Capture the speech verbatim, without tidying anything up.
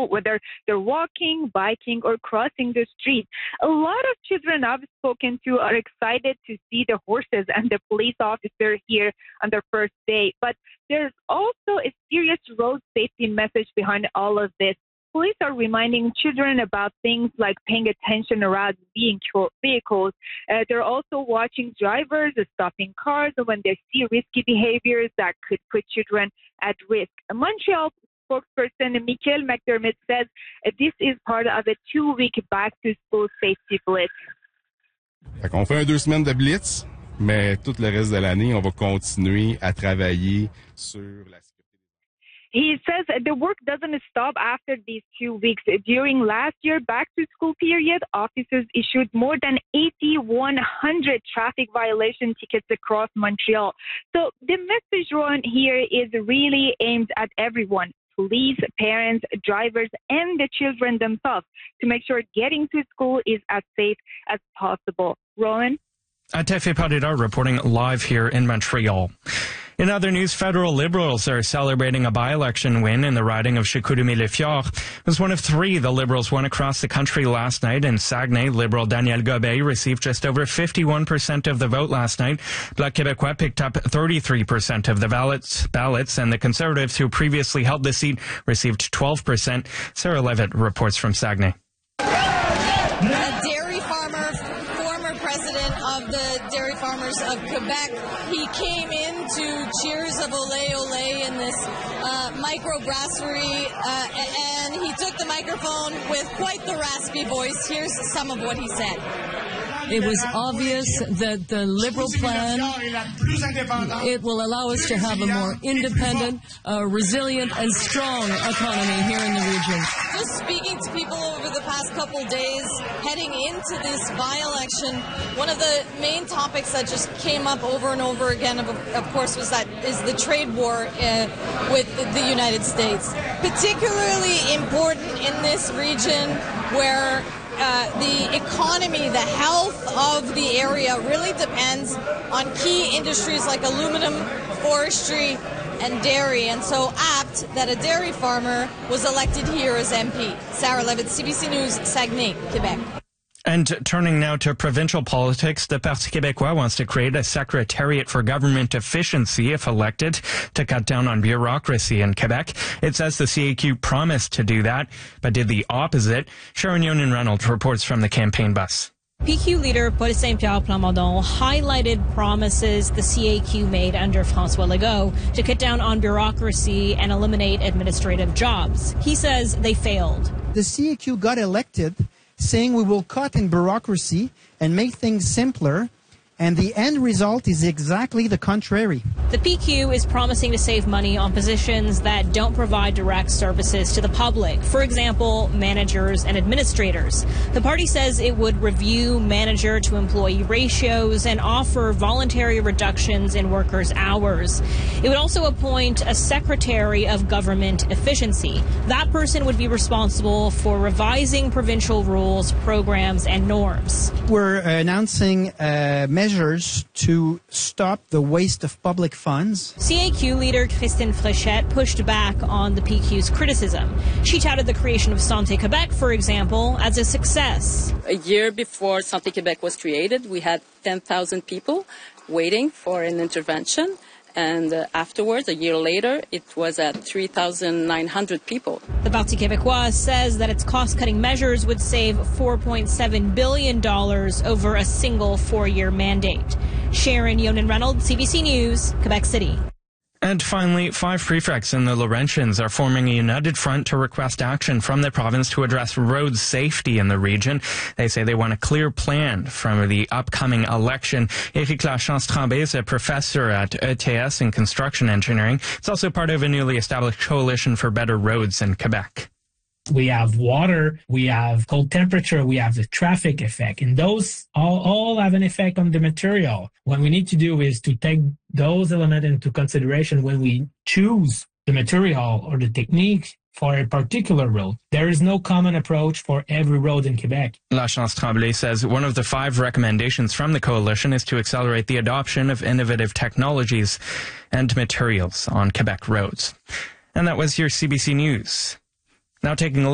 school, whether they're walking, biking, or crossing the street. A lot of children I've spoken to are excited to see the horses and the police officer here on their first day. But there's also a serious road safety message behind all of this. Police are reminding children about things like paying attention around vehicles. Uh, they're also watching drivers, stopping cars when they see risky behaviors that could put children at risk. A Montreal spokesperson Michael McDermott says uh, this is part of a two-week back-to-school safety blitz. Fait qu'on fait un deux semaines de blitz, mais tout le reste de l'année, on va continuer à travailler sur la sécurité. He says the work doesn't stop after these two weeks. During last year back-to-school period, officers issued more than eight thousand one hundred traffic violation tickets across Montreal. So the message, Ron, here is really aimed at everyone, police, parents, drivers, and the children themselves, to make sure getting to school is as safe as possible. Rowan? Atefe Paridar reporting live here in Montreal. In other news, federal Liberals are celebrating a by-election win in the riding of Chicoutimi-Le-Fjord. It was one of three the Liberals won across the country last night. In Saguenay, Liberal Daniel Gobey received just over fifty-one percent of the vote last night. Bloc Québécois picked up thirty-three percent of the ballots, ballots, and the Conservatives, who previously held the seat, received twelve percent. Sarah Levitt reports from Saguenay. A dairy farmer, former president of the Dairy Farmers of Quebec, he came in to cheers of Olé Olé in this uh, microbrasserie, uh, and he took the microphone with quite the raspy voice. Here's some of what he said. It was obvious that the Liberal plan, it will allow us to have a more independent, uh, resilient, and strong economy here in the region. Just speaking to people over the past couple days, heading into this by-election, one of the main topics that just came up over and over again, of, of course, was that is the trade war uh, with the United States. Particularly important in this region where Uh, the economy, the health of the area really depends on key industries like aluminum, forestry, and dairy. And so apt that a dairy farmer was elected here as M P. Sarah Levitt, C B C News, Saguenay, Quebec. And turning now to provincial politics, the Parti québécois wants to create a Secretariat for Government Efficiency, if elected, to cut down on bureaucracy in Quebec. It says the C A Q promised to do that, but did the opposite. Sharon Yonan-Reynolds reports from the campaign bus. P Q leader Paul Saint-Pierre Plamondon highlighted promises the C A Q made under François Legault to cut down on bureaucracy and eliminate administrative jobs. He says they failed. The C A Q got elected saying we will cut in bureaucracy and make things simpler, and the end result is exactly the contrary. The P Q is promising to save money on positions that don't provide direct services to the public. For example, managers and administrators. The party says it would review manager to employee ratios and offer voluntary reductions in workers' hours. It would also appoint a Secretary of Government Efficiency. That person would be responsible for revising provincial rules, programs, and norms. We're announcing uh, measures to stop the waste of public funds. C A Q leader Christine Fréchette pushed back on the P Q's criticism. She touted the creation of Santé Québec, for example, as a success. A year before Santé Québec was created, we had ten thousand people waiting for an intervention. And uh, afterwards, a year later, it was at three thousand nine hundred people. The Parti québécois says that its cost-cutting measures would save four point seven billion dollars over a single four-year mandate. Sharon Yonan-Reynolds, C B C News, Quebec City. And finally, five prefects in the Laurentians are forming a united front to request action from the province to address road safety in the region. They say they want a clear plan from the upcoming election. Éric Lachance-Tremblay is a professor at E T S in construction engineering. It's also part of a newly established coalition for better roads in Quebec. We have water, we have cold temperature, we have the traffic effect, and those all, all have an effect on the material. What we need to do is to take those elements into consideration when we choose the material or the technique for a particular road. There is no common approach for every road in Quebec. Lachance-Tremblay says one of the five recommendations from the coalition is to accelerate the adoption of innovative technologies and materials on Quebec roads. And that was your C B C News. Now taking a look